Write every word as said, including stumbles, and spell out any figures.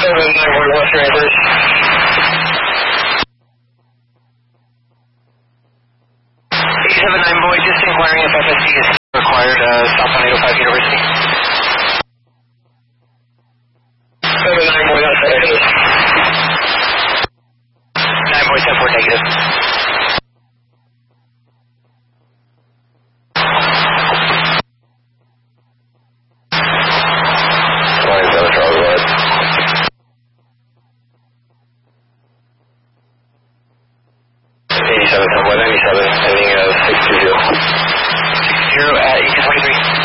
seven nine one West Rangers. eighty-seven nine boy, just inquiring if F S D is required, uh, stop on eight oh five University. seven nine boy, that's negative. nine boy, ten four negative. twenty-seven Charlie West. eighty-seven ten boy, ninety-seven, ending uh, six two zero. six zero at eighteen twenty-three.